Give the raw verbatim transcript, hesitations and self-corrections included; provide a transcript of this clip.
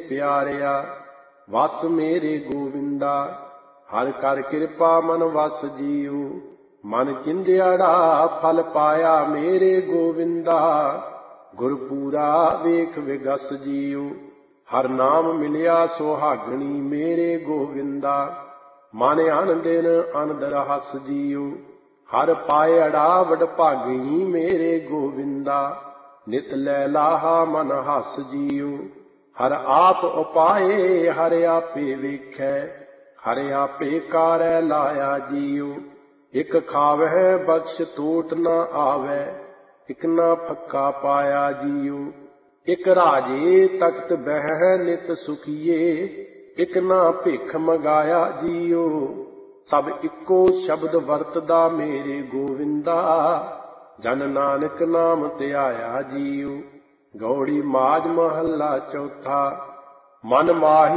ਪਿਆਰਿਆ, ਵਸ ਮੇਰੇ ਗੋਵਿੰਦਾ। ਹਰ ਕਰ ਕਿਰਪਾ ਮਨ ਵਸ ਜੀਉ, ਮਨ ਚਿੰਦਿਆੜਾ ਫਲ ਪਾਇਆ ਮੇਰੇ ਗੋਵਿੰਦਾ। ਗੁਰਪੂਰਾ ਵੇਖ ਵਿਗਸ ਜੀਉ, ਹਰ ਨਾਮ ਮਿਲਿਆ ਸੁਹਾਗਣੀ ਮੇਰੇ ਗੋਵਿੰਦਾ। ਮਨ ਅਨ ਦਿਨ ਅਨੰਦ ਰਹਸ ਜੀਉ, ਹਰ ਪਾਇੜਾ ਵਡਭਾਗੀ ਮੇਰੇ ਗੋਵਿੰਦਾ। ਨਿਤ ਲੈ ਲਾਹਾ ਮਨ ਹਸ ਜੀਉ, ਹਰ ਆਪ ਉਪਾਏ ਹਰ ਆਪੇ ਵੇਖੈ, ਹਰ ਆਪੇ ਕਾਰੈ ਲਾਇਆ ਜੀਉ। ਇਕ ਖਾਵਹਿ ਬਖਸ਼ ਟੋਟ ਨ ਆਵੈ, ਇਕ ਨਾ ਫੱਕਾ ਪਾਇਆ ਜੀਉ। ਇਕ ਰਾਜੇ ਤਖਤ ਬਹਿ ਨਿਤ ਸੁਖੀਏ, ਇਕ ਨਾ ਭਿਖ ਮੰਗਾਇਆ ਜੀਉ। ਸਭ ਇੱਕੋ ਸ਼ਬਦ ਵਰਤਦਾ ਮੇਰੇ ਗੋਵਿੰਦਾ, ਜਨ ਨਾਨਕ ਨਾਮ ਧਿਆਇਆ ਜੀਉ। ਗੌੜੀ ਮਾਝ ਮਹੱਲਾ ਚੌਥਾ। ਮਨ ਮਾਹੀ